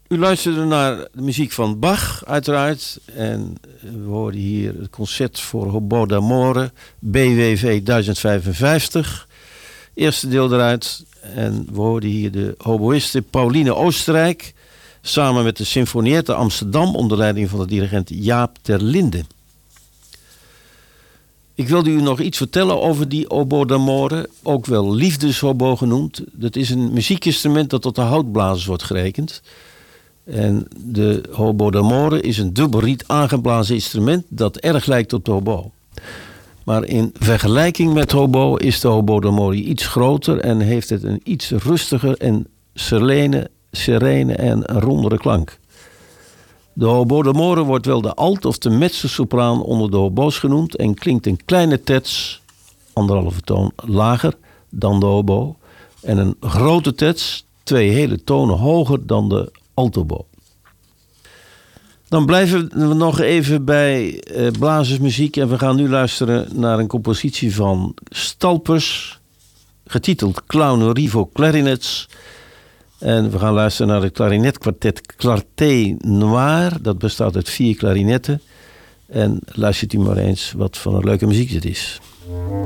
U luisterde naar de muziek van Bach, uiteraard. En we hoorden hier het concert voor Hobo d'Amore, BWV 1055. Eerste deel eruit. En we hoorden hier de hoboïste Pauline Oostenrijk, samen met de Sinfonietta Amsterdam onder leiding van de dirigent Jaap ter Linde. Ik wilde u nog iets vertellen over die Hobo d'Amore, ook wel liefdeshobo genoemd. Dat is een muziekinstrument dat tot de houtblazers wordt gerekend. En de Hobo d'Amore is een dubbelriet aangeblazen instrument dat erg lijkt op de hobo. Maar in vergelijking met hobo is de Hobo d'Amore iets groter en heeft het een iets rustiger en serene en rondere klank. De Hobo d'Amore wordt wel de alt- of de mezzosopraan onder de hobo's genoemd en klinkt een kleine terts, 1,5 toon lager dan de hobo, en een grote terts, 2 hele tonen hoger dan de altobo. Dan blijven we nog even bij blazersmuziek en we gaan nu luisteren naar een compositie van Stalpers, getiteld Clown Rivo Clarinets. En we gaan luisteren naar het klarinetkwartet Clarté Noir. Dat bestaat uit 4 klarinetten. En luistert u maar eens wat van een leuke muziek dit is.